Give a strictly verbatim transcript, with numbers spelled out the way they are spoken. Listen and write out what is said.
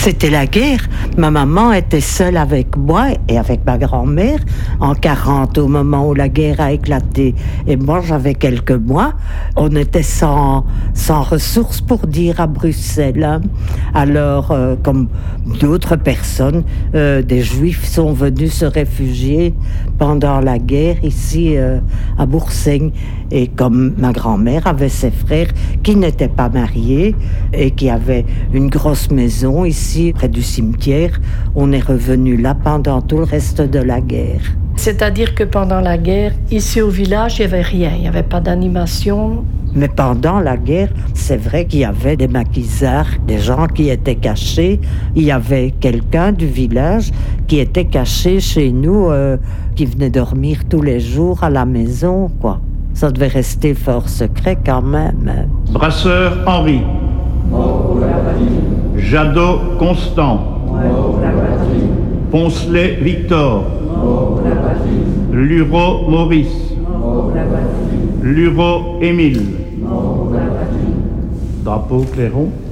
C'était la guerre. Ma maman était seule avec moi et avec ma grand-mère en quarante, au moment où la guerre a éclaté. Et moi, j'avais quelques mois. On était sans, sans ressources, pour dire, à Bruxelles. Hein. Alors, euh, comme d'autres personnes, euh, des Juifs sont venus se réfugier pendant la guerre ici euh, à Boursaigne. Et comme ma grand-mère avait ses frères qui n'étaient pas mariés et qui avaient une grosse maison ici, près du cimetière, on est revenu là pendant tout le reste de la guerre. C'est-à-dire que pendant la guerre, ici au village, il n'y avait rien, il n'y avait pas d'animation. Mais pendant la guerre, c'est vrai qu'il y avait des maquisards, des gens qui étaient cachés. Il y avait quelqu'un du village qui était caché chez nous, euh, qui venait dormir tous les jours à la maison, quoi. Ça devait rester fort secret quand même. Brasseur Henri. Mort pour la patrie. Jadot Constant. Mort pour la patrie. Poncelet Victor. Mort pour la patrie. Luro Maurice. Mort pour la patrie. Luro Émile. Mort pour la patrie. Drapeau clairon.